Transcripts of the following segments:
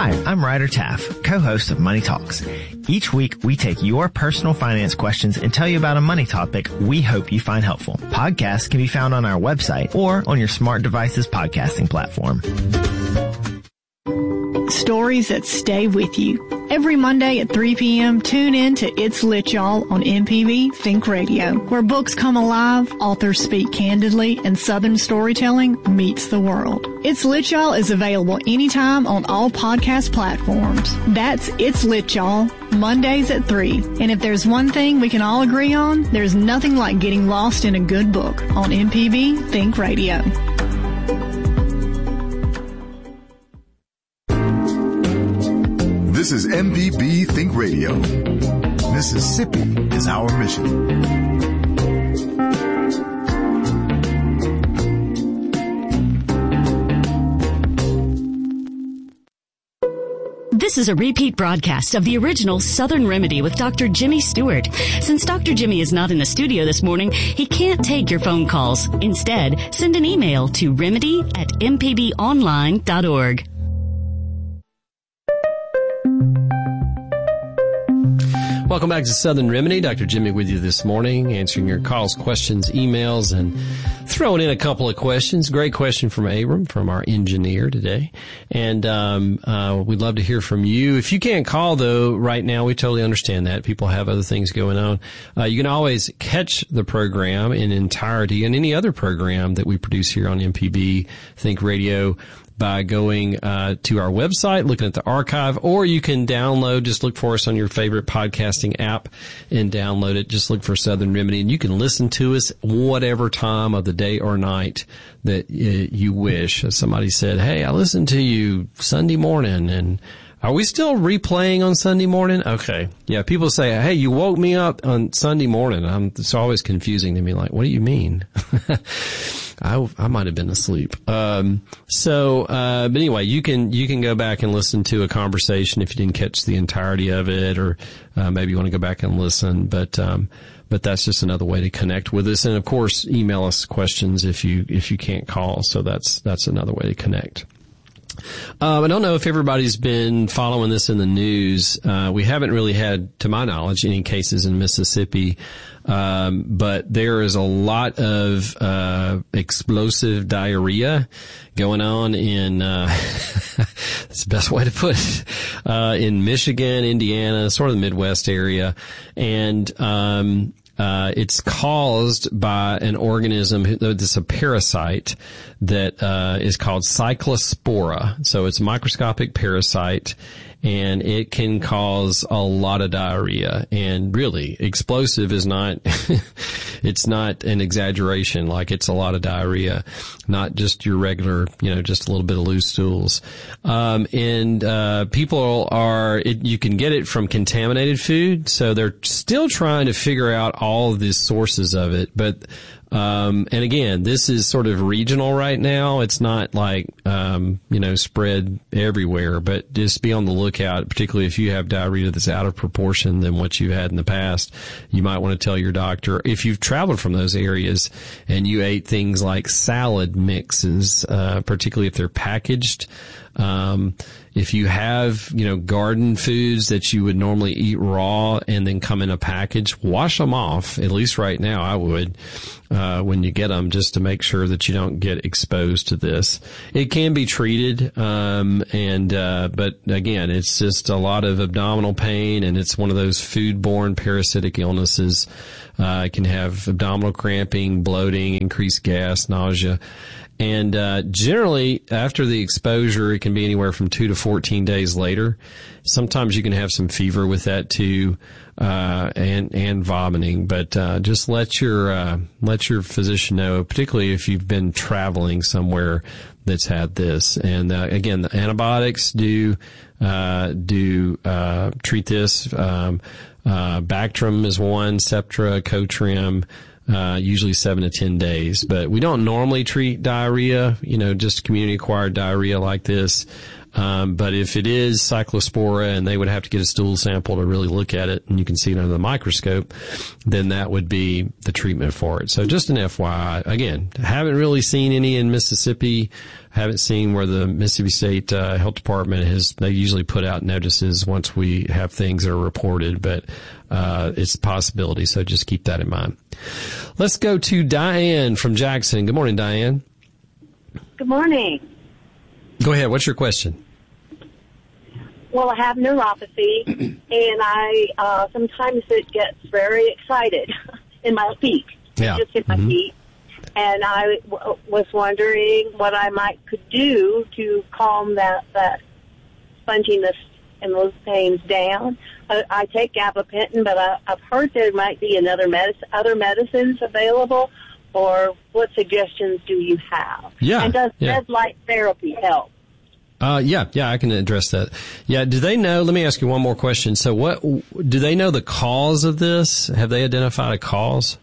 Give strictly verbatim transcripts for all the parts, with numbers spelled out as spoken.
Hi, I'm Ryder Taff, co-host of Money Talks. Each week, we take your personal finance questions and tell you about a money topic we hope you find helpful. Podcasts can be found on our website or on your smart device's podcasting platform. Stories that stay with you. Every Monday at three p.m., tune in to It's Lit Y'all on M P B Think Radio, where books come alive, authors speak candidly, and Southern storytelling meets the world. It's Lit Y'all is available anytime on all podcast platforms. That's It's Lit Y'all, Mondays at three. And if there's one thing we can all agree on, there's nothing like getting lost in a good book on M P B Think Radio. This is M P B Think Radio. Mississippi is our mission. This is a repeat broadcast of the original Southern Remedy with Doctor Jimmy Stewart. Since Doctor Jimmy is not in the studio this morning, he can't take your phone calls. Instead, send an email to remedy at m p b online dot org. Welcome back to Southern Remedy. Doctor Jimmy with you this morning, answering your calls, questions, emails, and throwing in a couple of questions. Great question from Abram, from our engineer today. And um uh we'd love to hear from you. If you can't call, though, right now, we totally understand that. People have other things going on. Uh You can always catch the program in entirety and any other program that we produce here on M P B Think Radio by going uh to our website, looking at the archive, or you can download, just look for us on your favorite podcasting app and download it. Just look for Southern Remedy, and you can listen to us whatever time of the day or night that uh, you wish. As somebody said, hey, I listened to you Sunday morning, and are we still replaying on Sunday morning? Okay. Yeah, people say, hey, you woke me up on Sunday morning. I'm, it's always confusing to me, like, what do you mean? I, I might have been asleep. Um, so, uh, but anyway, you can, you can go back and listen to a conversation if you didn't catch the entirety of it, or, uh, maybe you want to go back and listen, but, um, but that's just another way to connect with us. And of course, email us questions if you, if you can't call. So that's, that's another way to connect. Um, I don't know if everybody's been following this in the news. Uh, we haven't really had, to my knowledge, any cases in Mississippi. Um, but there is a lot of, uh, explosive diarrhea going on in, uh, that's the best way to put it, uh, in Michigan, Indiana, sort of the Midwest area. And, um, Uh, it's caused by an organism, it's a parasite that, uh, is called Cyclospora. So it's a microscopic parasite, and it can cause a lot of diarrhea. And really, explosive is not, it's not an exaggeration, like it's a lot of diarrhea, not just your regular, you know, just a little bit of loose stools. Um, and, uh, people are, it, you can get it from contaminated food, so they're still trying to figure out all of the sources of it, but, um, and again, this is sort of regional right now. It's not like, um, you know, spread everywhere, but just be on the lookout, particularly if you have diarrhea that's out of proportion than what you had in the past. You might want to tell your doctor. If you've traveled from those areas and you ate things like salad mixes, uh, particularly if they're packaged, um, if you have, you know, garden foods that you would normally eat raw and then come in a package, wash them off. At least right now I would, uh, when you get them, just to make sure that you don't get exposed to this. It can be treated, um, and, uh, but again, it's just a lot of abdominal pain, and it's one of those foodborne parasitic illnesses. Uh, it can have abdominal cramping, bloating, increased gas, nausea. And, uh, generally after the exposure, it can be anywhere from two to fourteen days later. Sometimes you can have some fever with that too, uh, and, and vomiting, but, uh, just let your, uh, let your physician know, particularly if you've been traveling somewhere that's had this. And, uh, again, the antibiotics do, uh, do, uh, treat this. Um, uh, Bactrim is one, Septra, Cotrim, Uh, usually seven to ten days, but we don't normally treat diarrhea, you know, just community acquired diarrhea like this. Um, but if it is cyclospora and they would have to get a stool sample to really look at it and you can see it under the microscope, then that would be the treatment for it. So just an F Y I. Again, haven't really seen any in Mississippi. Haven't seen where the Mississippi State uh, Health Department has, they usually put out notices once we have things that are reported, but uh, it's a possibility. So just keep that in mind. Let's go to Diane from Jackson. Good morning, Diane. Good morning. Go ahead. What's your question? Well, I have neuropathy, and I uh, sometimes it gets very excited in my feet. Yeah. Just in my mm-hmm. feet. And I w- was wondering what I might could do to calm that, that sponginess and those pains down. I, I take gabapentin, but I, I've heard there might be another medicine, other medicines available. Or what suggestions do you have? Yeah. And does yeah. red light therapy help? Uh, yeah, yeah, I can address that. Yeah, do they know, let me ask you one more question. So what, do they know the cause of this? Have they identified a cause?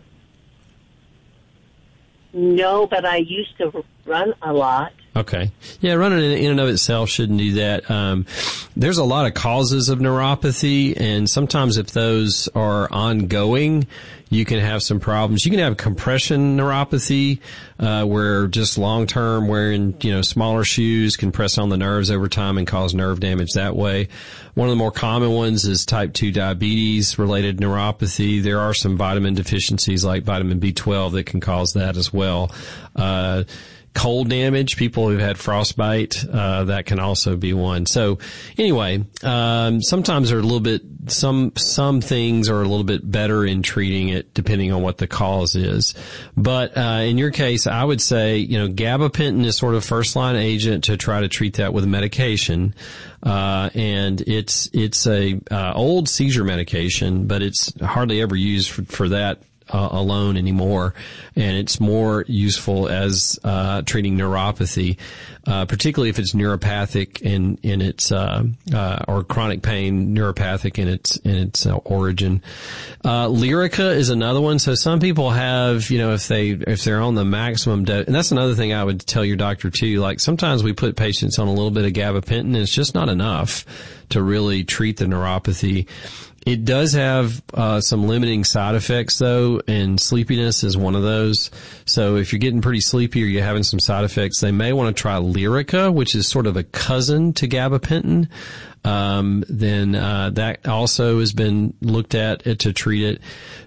No, but I used to run a lot. Okay. Yeah, running in and of itself shouldn't do that. Um, there's a lot of causes of neuropathy, and sometimes if those are ongoing, you can have some problems. You can have compression neuropathy, uh, where just long term wearing, you know, smaller shoes can press on the nerves over time and cause nerve damage that way. One of the more common ones is type two diabetes related neuropathy. There are some vitamin deficiencies like vitamin B twelve that can cause that as well. Uh, Cold damage, people who've had frostbite, uh, that can also be one. So anyway, um, sometimes they're a little bit, some, some things are a little bit better in treating it depending on what the cause is. But, uh, in your case, I would say, you know, gabapentin is sort of first line agent to try to treat that with medication. Uh, and it's, it's a, uh, old seizure medication, but it's hardly ever used for, for that. Uh, alone anymore, and it's more useful as uh treating neuropathy, uh particularly if it's neuropathic in in its uh, uh or chronic pain, neuropathic in its in its uh, origin. Uh Lyrica is another one. So some people have, you know, if they if they're on the maximum dose, and that's another thing I would tell your doctor too. Like sometimes we put patients on a little bit of gabapentin, and it's just not enough to really treat the neuropathy. It does have uh some limiting side effects, though, and sleepiness is one of those. So if you're getting pretty sleepy or you're having some side effects, they may want to try Lyrica, which is sort of a cousin to gabapentin. Um, then uh that also has been looked at to treat it.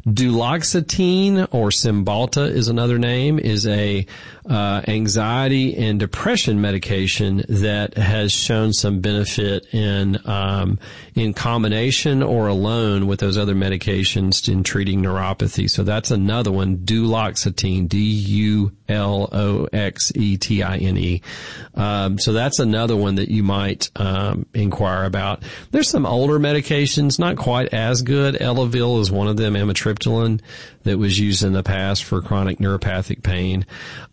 Duloxetine, or Cymbalta is another name, is a uh anxiety and depression medication that has shown some benefit in um in combination or alone with those other medications in treating neuropathy. So that's another one, duloxetine, D U L O X E T I N E. Um, so that's another one that you might um inquire about. There's some older medications, not quite as good. Elavil is one of them, amitriptyline, that was used in the past for chronic neuropathic pain.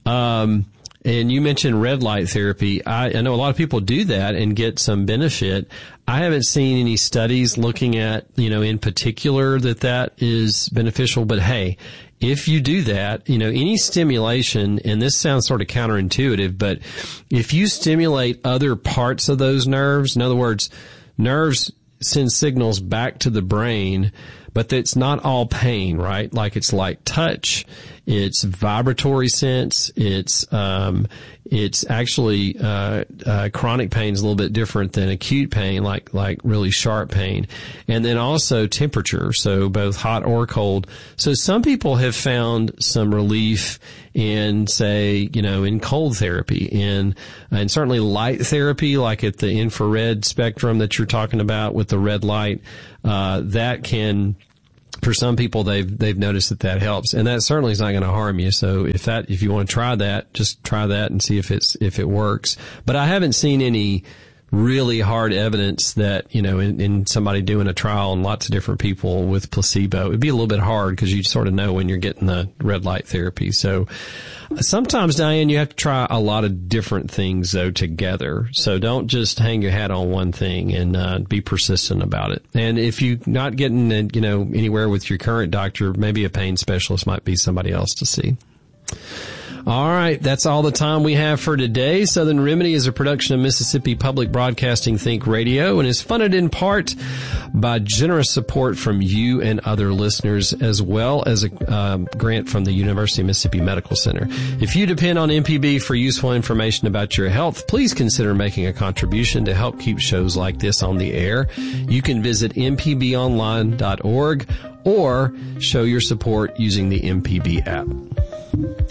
Um, and you mentioned red light therapy. I, I know a lot of people do that and get some benefit. I haven't seen any studies looking at, you know, in particular that that is beneficial, but hey, if you do that, you know, any stimulation, and this sounds sort of counterintuitive, but if you stimulate other parts of those nerves, in other words, nerves send signals back to the brain, but it's not all pain, right? Like it's like touch, it's vibratory sense, it's, um, it's actually, uh, uh, chronic pain is a little bit different than acute pain, like, like really sharp pain. And then also temperature, so both hot or cold. So some people have found some relief in, say, you know, in cold therapy, in, and certainly light therapy, like at the infrared spectrum that you're talking about with the red light, uh, that can, for some people, they've they've noticed that that helps, and that certainly is not going to harm you. So if that if you want to try that, just try that and see if it's if it works. But I haven't seen any really hard evidence that, you know, in, in somebody doing a trial on lots of different people with placebo. It'd be a little bit hard because you sort of know when you're getting the red light therapy. So sometimes, Diane, you have to try a lot of different things, though, together. So don't just hang your hat on one thing, and uh, be persistent about it. And if you're not getting, you know, anywhere with your current doctor, maybe a pain specialist might be somebody else to see. All right, that's all the time we have for today. Southern Remedy is a production of Mississippi Public Broadcasting Think Radio and is funded in part by generous support from you and other listeners, as well as a uh, grant from the University of Mississippi Medical Center. If you depend on M P B for useful information about your health, please consider making a contribution to help keep shows like this on the air. You can visit m p b online dot org or show your support using the M P B app.